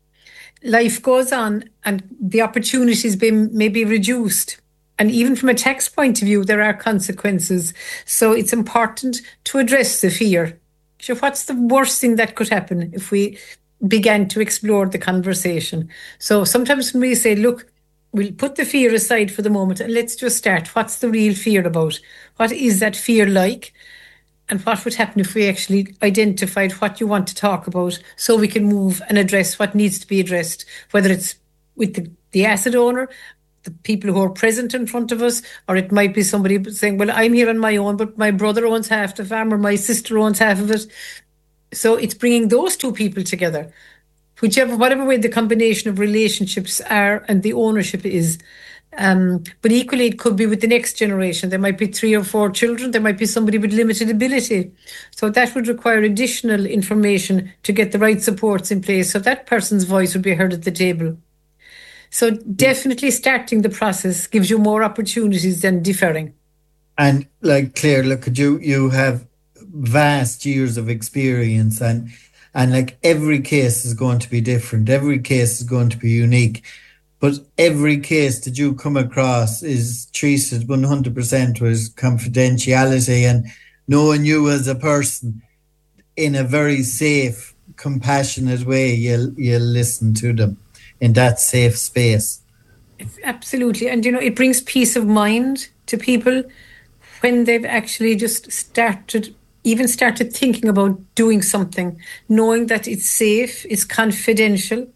life goes on and the opportunities be, may be reduced. And even from a tax point of view, there are consequences. So it's important to address the fear. So what's the worst thing that could happen if we began to explore the conversation? So sometimes when we say, look, we'll put the fear aside for the moment and let's just start. What's the real fear about? What is that fear like? And what would happen if we actually identified what you want to talk about so we can move and address what needs to be addressed, whether it's with the, the asset owner, the people who are present in front of us, or it might be somebody saying, well, I'm here on my own, but my brother owns half the farm or my sister owns half of it. So it's bringing those two people together, whichever, whatever way the combination of relationships are and the ownership is. Um, but equally, it could be with the next generation. There might be three or four children. There might be somebody with limited ability. So that would require additional information to get the right supports in place so that person's voice would be heard at the table. So definitely starting the process gives you more opportunities than deferring. And like Claire, look at you, you have vast years of experience and, and like every case is going to be different. Every case is going to be unique. But every case that you come across is treated one hundred percent with confidentiality and knowing you as a person in a very safe, compassionate way, you'll, you'll listen to them in that safe space. Absolutely. And, you know, it brings peace of mind to people when they've actually just started, even started thinking about doing something, knowing that it's safe, it's confidential,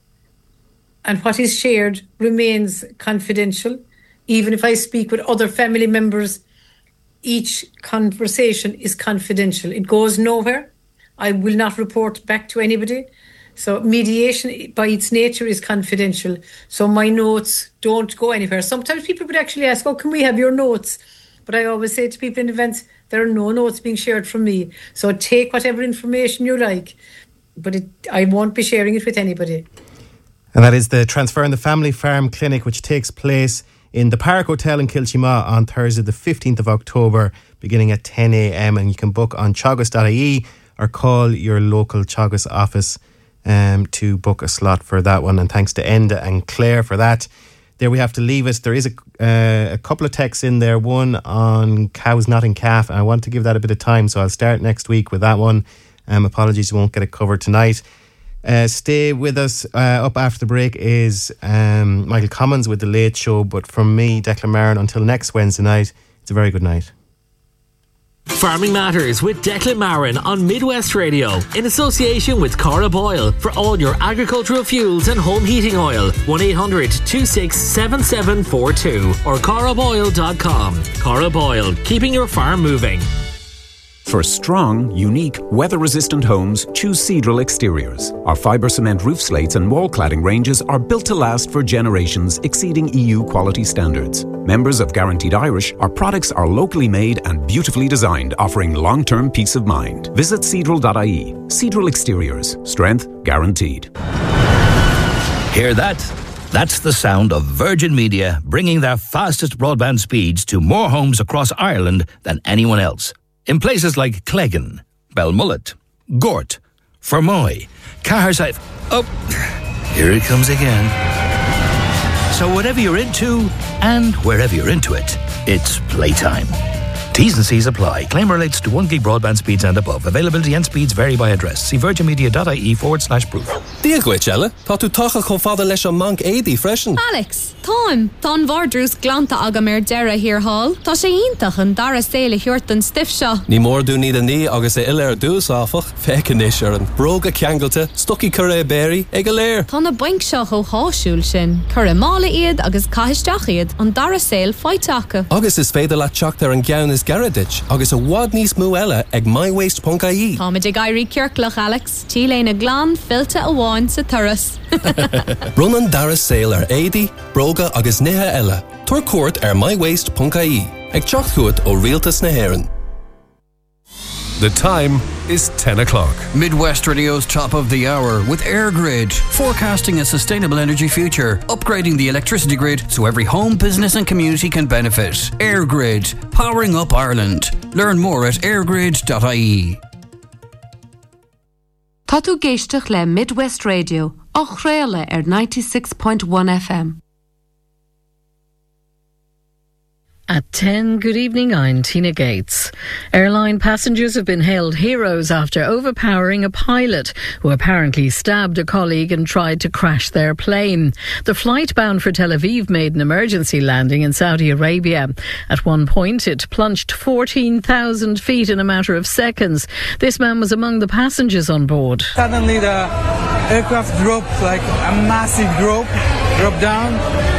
and what is shared remains confidential. Even if I speak with other family members, each conversation is confidential. It goes nowhere. I will not report back to anybody. So mediation by its nature is confidential. So my notes don't go anywhere. Sometimes people would actually ask, oh, can we have your notes? But I always say to people in events, there are no notes being shared from me. So take whatever information you like, but it, I won't be sharing it with anybody. And that is the Transferring the Family Farm Clinic, which takes place in the Park Hotel in Kilchima on Thursday the fifteenth of October, beginning at ten a.m. And you can book on teagasc dot I E or call your local Teagasc office um, to book a slot for that one. And thanks to Enda and Claire for that. There we have to leave us. There is a, uh, a couple of texts in there, one on cows not in calf, and I want to give that a bit of time, so I'll start next week with that one. Um, apologies, we won't get it covered tonight. Uh, stay with us. Uh, up after the break is um, Michael Commons with The Late Show. But from me, Declan Marin, until next Wednesday night, it's a very good night. Farming Matters with Declan Marin on Midwest Radio in association with Cara Boyle for all your agricultural fuels and home heating oil. one eight hundred two six seven seven four two or cara boyle dot com. Cara Boyle, keeping your farm moving. For strong, unique, weather-resistant homes, choose Cedral Exteriors. Our fibre cement roof slates and wall cladding ranges are built to last for generations, exceeding E U quality standards. Members of Guaranteed Irish, our products are locally made and beautifully designed, offering long-term peace of mind. Visit cedral dot I E. Cedral Exteriors. Strength guaranteed. Hear that? That's the sound of Virgin Media bringing their fastest broadband speeds to more homes across Ireland than anyone else. In places like Cleggan, Belmullet, Gort, Fermoy, Caherside. Oh, here it comes again. So whatever you're into, and wherever you're into it, it's playtime. T's and C's apply. Claim relates to one gig broadband speeds and above. Availability and speeds vary by address. See virginmedia.ie forward slash proof. Díagwit, Ella. Tá tú tacha chun fada leis an manc éadí freisin. Alex, Tom, Don Vardrús glanta aga mér dera here hall. Tá sé ítach an dara séle hiortan stiff seo. Ní mór dú ní a ní agus é ilir dús áfach. Fecin is ar an broga ceangalte, stucky curé berry, ag a léir. Tá na baink seo cho háisiúil sin. Curé mála iad agus caiisteach iad an dara séil fáitacha. Agus is féidir le teacht ar an gean is Garadich, agus a wad níos mú eile ag my waste dot I E. Tá me de gairí ceirclach, Alex. Tí léna glán filta a bháin sa turas. Run an dara sail ar éadi, broga agus nithe eile. Tuair cuairt ar my waste dot I E. Ag teacht chuait ó rialtas na hÉireann. The time is ten o'clock. Midwest Radio's top of the hour with AirGrid, forecasting a sustainable energy future, upgrading the electricity grid so every home, business and community can benefit. AirGrid, powering up Ireland. Learn more at airgrid dot I E. Tá tú géisteach le Midwest Radio, ach réile ar ninety-six point one F M. At ten, good evening, I'm Tina Gates. Airline passengers have been hailed heroes after overpowering a pilot who apparently stabbed a colleague and tried to crash their plane. The flight bound for Tel Aviv made an emergency landing in Saudi Arabia. At one point, it plunged fourteen thousand feet in a matter of seconds. This man was among the passengers on board. Suddenly the aircraft dropped like a massive drop, dropped down.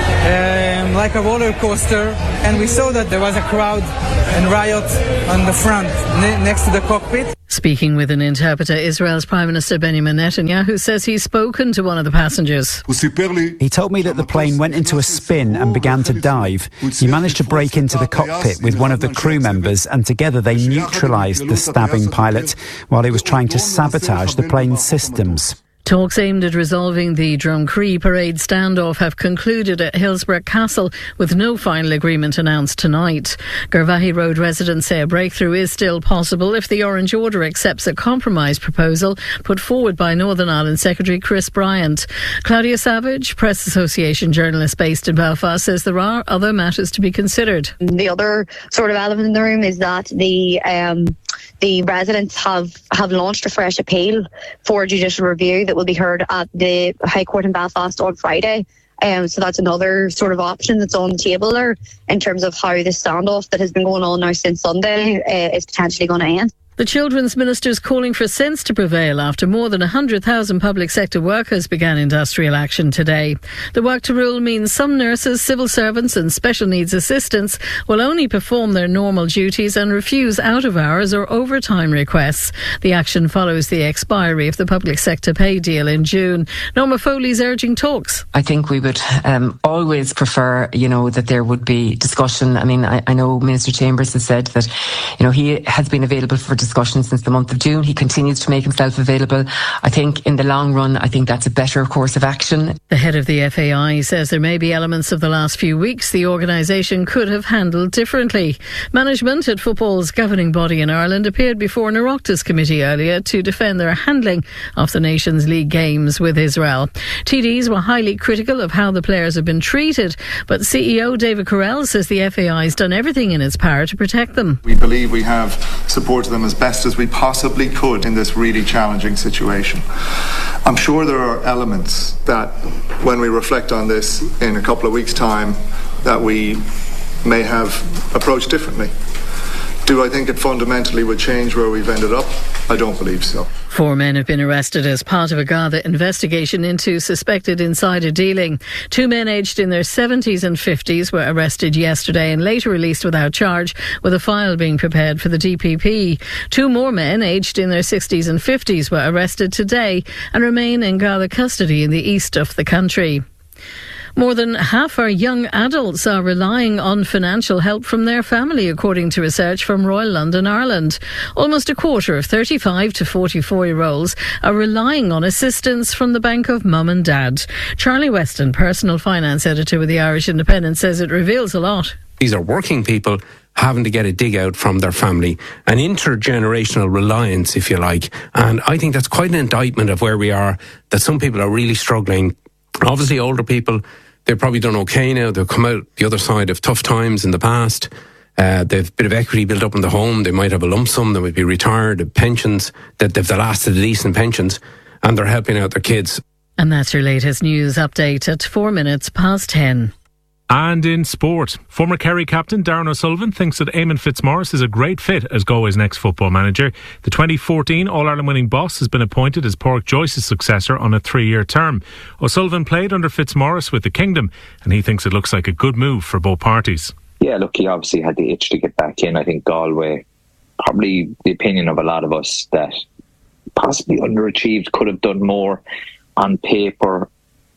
Um, like a roller coaster, and we saw that there was a crowd and riot on the front ne- next to the cockpit. Speaking with an interpreter, Israel's Prime Minister Benjamin Netanyahu says he's spoken to one of the passengers. He told me that the plane went into a spin and began to dive. He managed to break into the cockpit with one of the crew members, and together they neutralised the stabbing pilot while he was trying to sabotage the plane's systems. Talks aimed at resolving the Drumcree parade standoff have concluded at Hillsborough Castle, with no final agreement announced tonight. Garvahi Road residents say a breakthrough is still possible if the Orange Order accepts a compromise proposal put forward by Northern Ireland Secretary Chris Bryant. Claudia Savage, Press Association journalist based in Belfast, says there are other matters to be considered. The other sort of element in the room is that the um, the residents have, have launched a fresh appeal for judicial review that will be heard at the High Court in Belfast on Friday. Um, so that's another sort of option that's on the table there in terms of how the standoff that has been going on now since Sunday uh, is potentially going to end. The Children's Minister's calling for sense to prevail after more than one hundred thousand public sector workers began industrial action today. The work to rule means some nurses, civil servants and special needs assistants will only perform their normal duties and refuse out-of-hours or overtime requests. The action follows the expiry of the public sector pay deal in June. Norma Foley's urging talks. I think we would um, always prefer, you know, that there would be discussion. I mean, I, I know Minister Chambers has said that, you know, he has been available for discussion discussion since the month of June. He continues to make himself available. I think in the long run, I think that's a better course of action. The head of the F A I says there may be elements of the last few weeks the organisation could have handled differently. Management at football's governing body in Ireland appeared before an Oireachtas committee earlier to defend their handling of the Nations League games with Israel. T Ds were highly critical of how the players have been treated, but C E O David Carell says the F A I has done everything in its power to protect them. We believe we have supported them as best as we possibly could in this really challenging situation. I'm sure there are elements that when we reflect on this in a couple of weeks' time that we may have approached differently. Do I think it fundamentally would change where we've ended up? I don't believe so. Four men have been arrested as part of a Garda investigation into suspected insider dealing. Two men aged in their seventies and fifties were arrested yesterday and later released without charge, with a file being prepared for the D P P. Two more men aged in their sixties and fifties were arrested today and remain in Garda custody in the east of the country. More than half our young adults are relying on financial help from their family, according to research from Royal London, Ireland. Almost a quarter of thirty-five to forty-four-year-olds are relying on assistance from the bank of mum and dad. Charlie Weston, personal finance editor with the Irish Independent, says it reveals a lot. These are working people having to get a dig out from their family, an intergenerational reliance, if you like. And I think that's quite an indictment of where we are, that some people are really struggling. Obviously, older people, they've probably done okay now. They've come out the other side of tough times in the past. Uh, they've a bit of equity built up in the home. They might have a lump sum. They might be retired, pensions, that they've the last of the decent pensions, and they're helping out their kids. And that's your latest news update at four minutes past ten. And in sport, former Kerry captain Darren O'Sullivan thinks that Eamon Fitzmaurice is a great fit as Galway's next football manager. The twenty fourteen All-Ireland winning boss has been appointed as Pádraig Joyce's successor on a three-year term. O'Sullivan played under Fitzmaurice with the Kingdom, and he thinks it looks like a good move for both parties. Yeah, look, he obviously had the itch to get back in. I think Galway, probably the opinion of a lot of us, that possibly underachieved, could have done more on paper.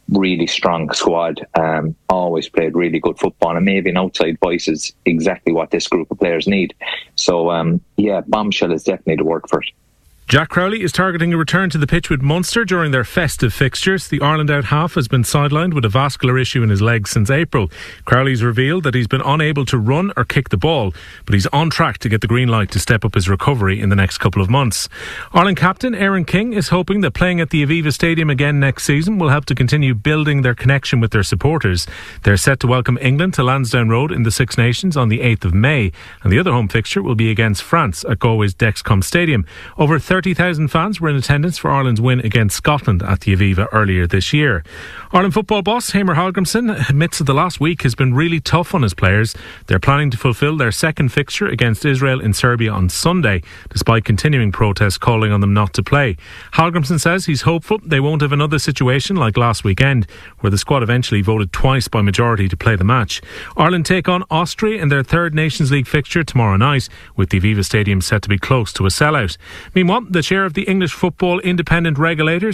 really strong squad, um, always played really good football, and maybe an outside voice is exactly what this group of players need. So, um, yeah, Bombshell is definitely the word for it. Jack Crowley is targeting a return to the pitch with Munster during their festive fixtures. The Ireland out half has been sidelined with a vascular issue in his leg since April. Crowley's revealed that he's been unable to run or kick the ball, but he's on track to get the green light to step up his recovery in the next couple of months. Ireland captain Aaron King is hoping that playing at the Aviva Stadium again next season will help to continue building their connection with their supporters. They're set to welcome England to Lansdowne Road in the Six Nations on the eighth of May, and the other home fixture will be against France at Galway's Dexcom Stadium. Over thirty thousand fans were in attendance for Ireland's win against Scotland at the Aviva earlier this year. Ireland football boss Hamer Hallgrimsson admits that the last week has been really tough on his players. They're planning to fulfil their second fixture against Israel in Serbia on Sunday, despite continuing protests calling on them not to play. Hallgrimsson says he's hopeful they won't have another situation like last weekend, where the squad eventually voted twice by majority to play the match. Ireland take on Austria in their third Nations League fixture tomorrow night, with the Aviva Stadium set to be close to a sellout. Meanwhile, the chair of the English Football Independent Regulators